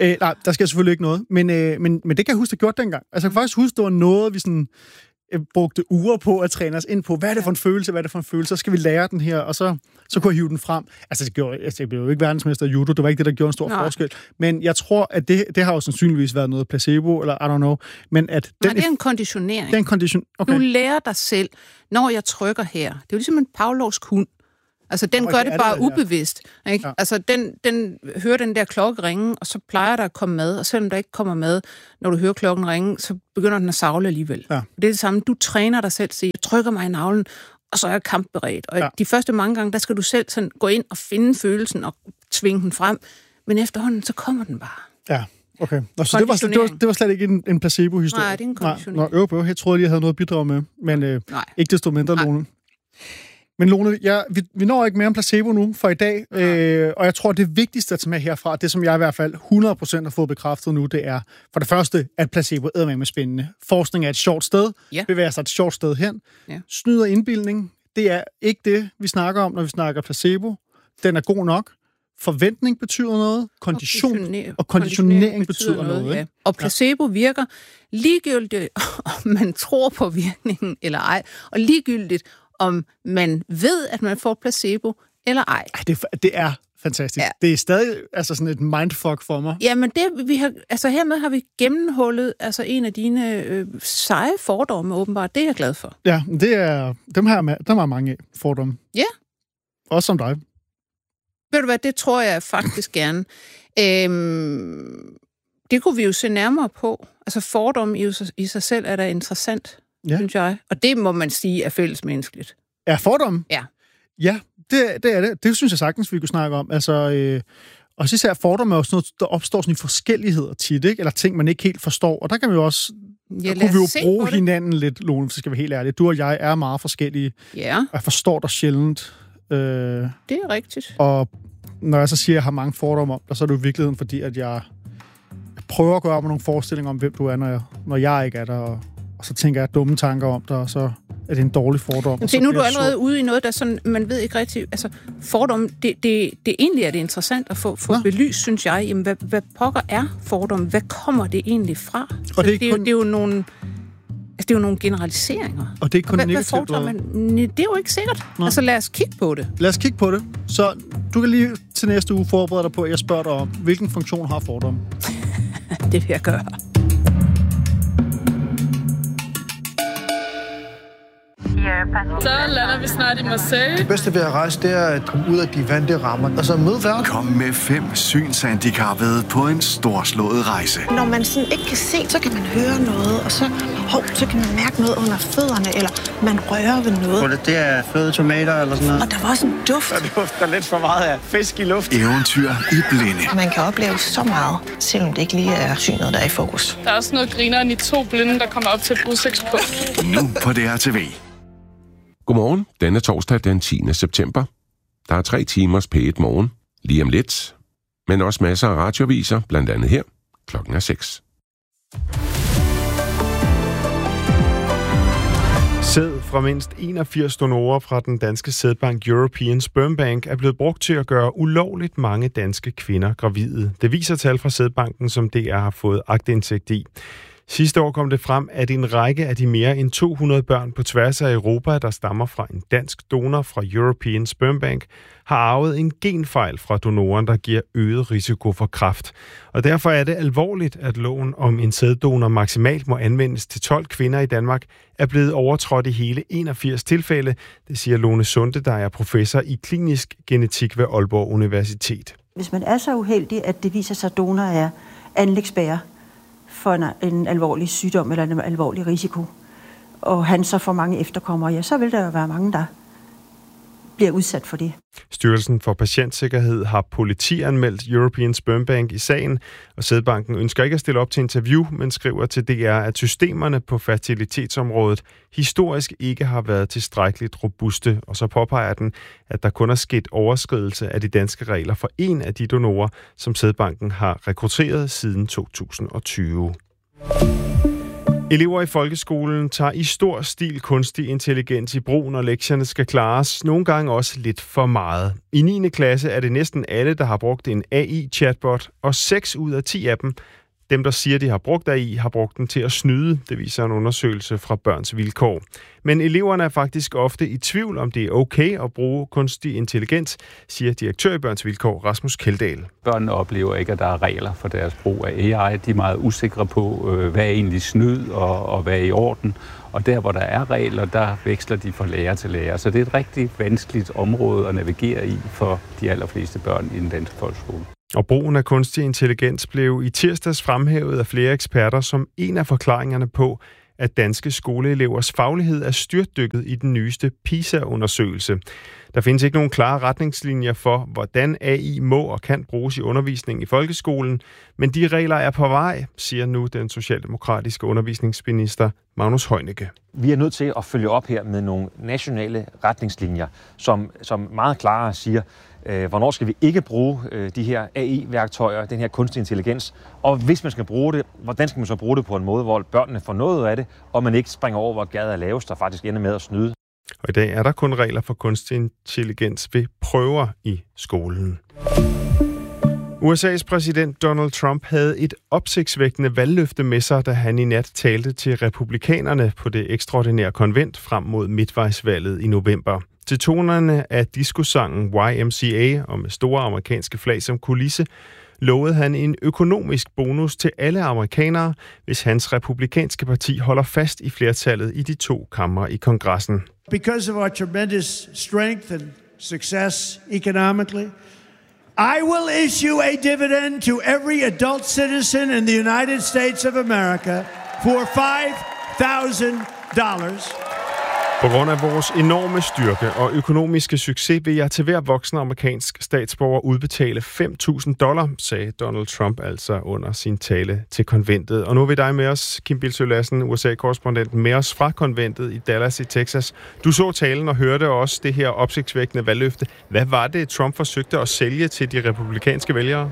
Øh, nej, der sker selvfølgelig ikke noget. Men, øh, men, men det kan jeg huske, det gjorde dengang. Altså, jeg kan faktisk huske, det var noget, vi sådan, øh, brugte uger på at træne os ind på. Hvad er det for en følelse? Hvad er det for en følelse? Så skal vi lære den her, og så, så kunne jeg hive den frem. Altså, det, gjorde, altså, jeg blev jo ikke verdensmester i judo. Det var ikke det, der gjorde en stor nej. forskel. Men jeg tror, at det, det har jo sandsynligvis været noget placebo, eller I don't know. Men at den nej, det er en konditionering. Det er en kondition. Okay. Du lærer dig selv, når jeg trykker her. Det er jo ligesom en Pavlovsk hund. Altså, den okay, gør det bare det, ubevidst. Ikke? Ja. Altså, den, den hører den der klokke ringe, og så plejer der at komme mad. Og selvom der ikke kommer mad, når du hører klokken ringe, så begynder den at savle alligevel. Ja. Det er det samme. Du træner dig selv til, jeg trykker mig i navlen, og så er jeg kampberedt. Og ja. de første mange gange, der skal du selv sådan gå ind og finde følelsen og tvinge den frem. Men efterhånden, så kommer den bare. Ja, okay. Nå, så det var, det, var, det var slet ikke en, en placebo-historie? Nej, det er en konditionering. Nå, øv, øv, jeg troede lige, jeg havde noget at bidrage med. Men øh, ikke desto mindre, Lone. Men Lone, ja, vi, vi når ikke mere om placebo nu for i dag, øh, og jeg tror, det vigtigste at tage med herfra, det som jeg i hvert fald hundrede procent har fået bekræftet nu, det er for det første, at placebo er med spændende. Forskning er et sjovt sted, ja. bevæger sig et sjovt sted hen. Ja. Snyd og indbildning, det er ikke det, vi snakker om, når vi snakker placebo. Den er god nok. Forventning betyder noget, kondition og, konditionering, og konditionering betyder, betyder noget. noget ja. Og placebo virker ligegyldigt, om man tror på virkningen eller ej, og ligegyldigt, om man ved, at man får placebo eller ej. Det, det er fantastisk. Ja. Det er stadig altså sådan et mindfuck for mig. Ja, men det, vi har, altså hermed har vi gennemhullet altså en af dine øh, seje fordomme, åbenbart. Det er jeg glad for. Ja, det er, dem har jeg, dem har mange af, fordomme. Ja. Også som dig. Ved du hvad, det tror jeg faktisk gerne. Øhm, det kunne vi jo se nærmere på. Altså fordomme i, i sig selv er da interessant, ja. synes jeg. Og det må man sige er fællesmenneskeligt. Er fordomme? Ja. Ja, det, det er det. Det synes jeg sagtens, vi kunne snakke om. Altså, øh, og så især fordomme er jo sådan noget, der opstår sådan i forskelligheder tit, ikke? Eller ting, man ikke helt forstår. Og der kan vi jo også, ja, der kunne vi jo bruge hinanden lidt, Lone, så skal vi være helt ærlige. Du og jeg er meget forskellige. Ja. Og jeg forstår dig sjældent. Øh, det er rigtigt. Og når jeg så siger, at jeg har mange fordomme om dig, så er det jo i virkeligheden, fordi at jeg, jeg prøver at gøre op med nogle forestillinger om, hvem du er, når jeg, når jeg ikke er der. Og, og så tænker jeg dumme tanker om dig, og så er det en dårlig fordom. Men se, nu er du allerede ude i noget, der sådan, man ved ikke rigtigt, altså fordom, det, det, det egentlig er det interessant at få, få belyst, synes jeg, jamen, hvad, hvad pokker er fordom? Hvad kommer det egentlig fra? Og det, er det, kun... det er jo nogle... Altså, det er jo nogle generaliseringer. Og det er kun hvad, negativt. Hvad man? Det er jo ikke sikkert. Nå. Altså, lad os kigge på det. Lad os kigge på det. Så du kan lige til næste uge forberede dig på, at jeg spørger dig om, hvilken funktion har fordomme? Det vil jeg gøre. Så lander vi snart i Marseille. Det bedste ved at rejse, det er at komme ud af de vante rammer. Og så møde verden. Kom med fem synshandicappede på en storslået rejse. Når man sådan ikke kan se, så kan man høre noget, og så, hov, så kan man mærke noget under fødderne, eller man rører ved noget. Det er fløde tomater eller sådan noget. Og der var også en duft. Der dufter lidt for meget af fisk i luft. Eventyr i blinde. Man kan opleve så meget, selvom det ikke lige er synet, der er i fokus. Der er også noget grineren i to blinde, der kommer op til et udsigtspunkt. Nu på D R T V. Godmorgen, denne torsdag den tiende september. Der er tre timers P et morgen, lige om lidt, men også masser af radioaviser, blandt andet her. Klokken er seks. Sæd fra mindst enogfirs donorer fra den danske sædbank European Sperm Bank er blevet brugt til at gøre ulovligt mange danske kvinder gravide. Det viser tal fra sædbanken, som D R har fået aktindsigt i. Sidste år kom det frem, at en række af de mere end to hundrede børn på tværs af Europa, der stammer fra en dansk donor fra European Sperm Bank, har arvet en genfejl fra donoren, der giver øget risiko for kræft. Og derfor er det alvorligt, at loven om en sæddonor maksimalt må anvendes til tolv kvinder i Danmark, er blevet overtrådt i hele enogfirs tilfælde. Det siger Lone Sunde, der er professor i klinisk genetik ved Aalborg Universitet. Hvis man er så uheldig, at det viser sig, at donor er anlægsbærer for en, en alvorlig sygdom eller en alvorlig risiko, og han så får mange efterkommere, ja, så vil der jo være mange, der bliver udsat for det. Styrelsen for Patientsikkerhed har politianmeldt European Sperm Bank i sagen, og sædbanken ønsker ikke at stille op til interview, men skriver til D R, at systemerne på fertilitetsområdet historisk ikke har været tilstrækkeligt robuste, og så påpeger den, at der kun er sket overskridelse af de danske regler for en af de donorer, som sædbanken har rekrutteret siden to tusind og tyve. Elever i folkeskolen tager i stor stil kunstig intelligens i brug, når lektierne skal klares. Nogle gange også lidt for meget. I niende klasse er det næsten alle, der har brugt en A I-chatbot, og seks ud af ti af dem, dem der siger, de har brugt A I, har brugt den til at snyde. Det viser en undersøgelse fra Børns Vilkår. Men eleverne er faktisk ofte i tvivl, om det er okay at bruge kunstig intelligens, siger direktør i Børns Vilkår, Rasmus Kjeldahl. Børnene oplever ikke, at der er regler for deres brug af A I. De er meget usikre på, hvad er egentlig snyd og, og hvad er i orden. Og der, hvor der er regler, der veksler de fra lærer til lærer. Så det er et rigtig vanskeligt område at navigere i for de allerfleste børn i den danske folkeskole. Og brugen af kunstig intelligens blev i tirsdags fremhævet af flere eksperter som en af forklaringerne på, at danske skoleelevers faglighed er styrtdykket i den nyeste PISA-undersøgelse. Der findes ikke nogen klare retningslinjer for, hvordan A I må og kan bruges i undervisning i folkeskolen, men de regler er på vej, siger nu den socialdemokratiske undervisningsminister Magnus Heunicke. Vi er nødt til at følge op her med nogle nationale retningslinjer, som, som meget klare siger, øh, hvornår skal vi ikke bruge øh, de her A I-værktøjer, den her kunstig intelligens, og hvis man skal bruge det, hvordan skal man så bruge det på en måde, hvor børnene får noget af det, og man ikke springer over, hvor gaden er lavest, og faktisk ender med at snyde. Og i dag er der kun regler for kunstig intelligens ved prøver i skolen. U S A's præsident Donald Trump havde et opsigtsvækkende valgløfte med sig, da han i nat talte til republikanerne på det ekstraordinære konvent frem mod midtvejsvalget i november. Til tonerne af diskosangen Y M C A og med store amerikanske flag som kulisse, lovede han en økonomisk bonus til alle amerikanere, hvis hans republikanske parti holder fast i flertallet i de to kamre i kongressen. Because of our tremendous strength and success economically, I will issue a dividend to every adult citizen in the United States of America for five thousand dollars. På grund af vores enorme styrke og økonomiske succes vil jeg til hver voksen amerikansk statsborger udbetale fem tusind dollar, sagde Donald Trump altså under sin tale til konventet. Og nu er vi dig med os, Kim Bildsøe Lassen, U S A-korrespondent, med os fra konventet i Dallas i Texas. Du så talen og hørte også det her opsigtsvækkende valgløfte. Hvad var det, Trump forsøgte at sælge til de republikanske vælgere?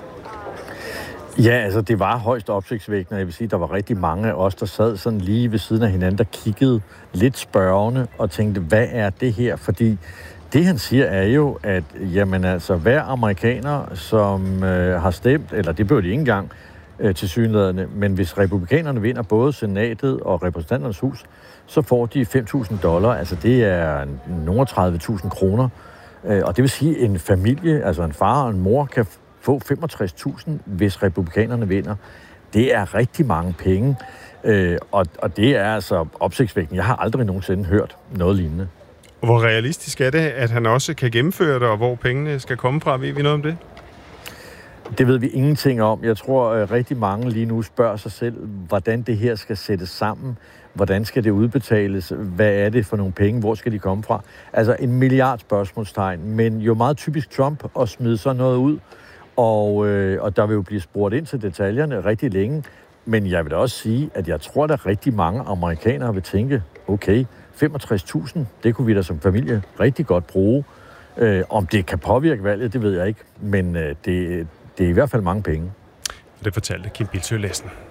Ja, altså det var højst opsigtsvækkende. Jeg vil sige, der var rigtig mange af os, der sad sådan lige ved siden af hinanden, der kiggede lidt spørgende og tænkte, hvad er det her? Fordi det han siger er jo, at jamen altså hver amerikaner, som øh, har stemt, eller det blev de ikke engang øh, til synlædende, men hvis republikanerne vinder både senatet og repræsentanternes hus, så får de fem tusind dollar. Altså det er nogle tredive tusind kroner. Øh, og det vil sige, at en familie, altså en far og en mor, kan få femogtres tusind, hvis republikanerne vinder. Det er rigtig mange penge, øh, og, og det er altså opsigtsvækkende. Jeg har aldrig nogensinde hørt noget lignende. Og hvor realistisk er det, at han også kan gennemføre det, og hvor pengene skal komme fra? Ved vi noget om det? Det ved vi ingenting om. Jeg tror, at rigtig mange lige nu spørger sig selv, hvordan det her skal sættes sammen. Hvordan skal det udbetales? Hvad er det for nogle penge? Hvor skal de komme fra? Altså en milliard spørgsmålstegn, men jo meget typisk Trump at smide sådan noget ud. Og, øh, og der vil jo blive spurgt ind til detaljerne rigtig længe. Men jeg vil da også sige, at jeg tror, at rigtig mange amerikanere vil tænke, okay, femogtres tusind, det kunne vi da som familie rigtig godt bruge. Øh, om det kan påvirke valget, det ved jeg ikke. Men øh, det, det er i hvert fald mange penge. Det fortalte Kim Bildsøe Lassen.